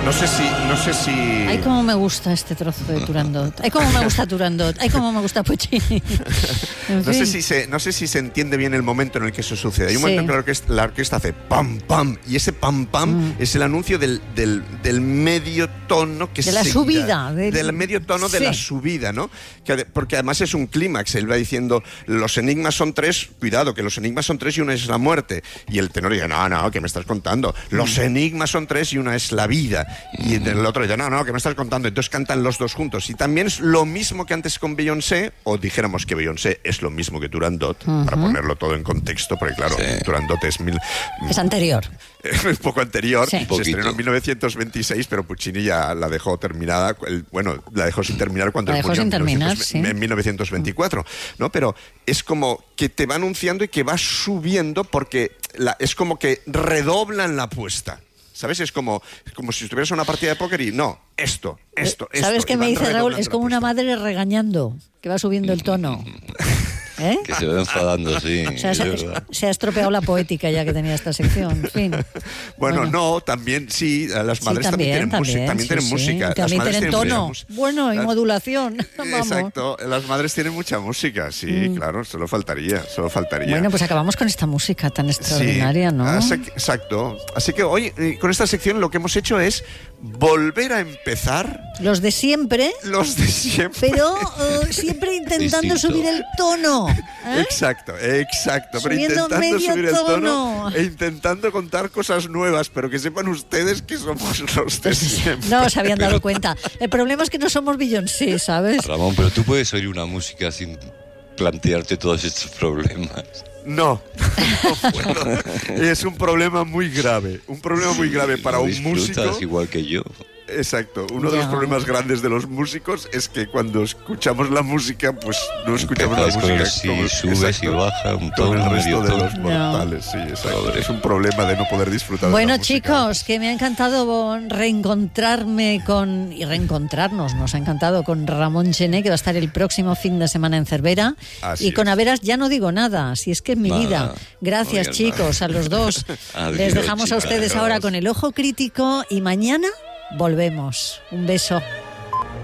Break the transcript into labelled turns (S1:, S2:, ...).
S1: No sé si...
S2: Ay, cómo me gusta este trozo de Turandot. Ay, cómo me gusta Turandot. Ay, cómo me gusta Puccini.
S1: No sé si se entiende bien el momento en el que eso sucede. Hay un momento en que la orquesta hace pam, pam, y ese pam, pam es el anuncio del medio tono que
S2: de la subida.
S1: Del medio tono de la subida, ¿no? Porque además es un clímax. Él va diciendo, los enigmas son 3, cuidado, que los enigmas son 3 y una es la muerte. Y el tenor dice, no, ¿qué me estás contando? Los enigmas son 3 y una es la vida. Y el otro dice, no, ¿qué me estás contando? Entonces cantan los dos juntos. Y también es lo mismo que antes con Beyoncé, o dijéramos que Beyoncé es lo mismo que Turandot, para ponerlo todo en contexto, porque claro, Turandot es
S2: anterior.
S1: Un poco anterior,
S2: sí.
S1: Se estrenó en 1926, pero Puccini ya la dejó terminada, la dejó sin terminar cuando él murió en 1924, ¿no? Pero es como que te va anunciando y que va subiendo porque es como que redoblan la apuesta. ¿Sabes? Es como si estuvieras en una partida de póker y esto.
S2: ¿Sabes qué me dice Raúl? Es como una madre regañando, que va subiendo el tono. ¿Eh?
S3: Que se va enfadando, sí.
S2: O sea, se ha estropeado la poética ya que tenía esta sección. En fin.
S1: Bueno, también sí, las madres también tienen música.
S2: También tienen tono. Y modulación.
S1: Exacto, las madres tienen mucha música, sí, claro, solo faltaría.
S2: Bueno, pues acabamos con esta música tan extraordinaria, ¿no?
S1: Exacto. Así que hoy, con esta sección, lo que hemos hecho es volver a empezar.
S2: Los de siempre. Pero siempre intentando subir el tono.
S1: Exacto. Pero intentando subir el tono e intentando contar cosas nuevas, pero que sepan ustedes que somos los de siempre.
S2: No se habían dado cuenta. El problema es que no somos Beyoncé, ¿sabes?
S3: Ramón, pero tú puedes oír una música sin plantearte todos estos problemas.
S1: No puedo. Es un problema muy grave. Un problema muy grave para un músico.
S3: Igual que yo.
S1: Exacto. Uno de los problemas grandes de los músicos es que cuando escuchamos la música, pues no escuchamos la música
S3: como subes y baja un tono,
S1: con el resto de los mortales. Sí, exacto. Es un problema de no poder disfrutar de la música.
S2: Chicos, que me ha encantado reencontrarme y reencontrarnos. Nos ha encantado con Ramón Gené, que va a estar el próximo fin de semana en Cervera. Y con Averas ya no digo nada, si es que es mi vida. Gracias, chicos, a los dos. Les dejamos a ustedes ahora con el ojo crítico y mañana volvemos. Un beso.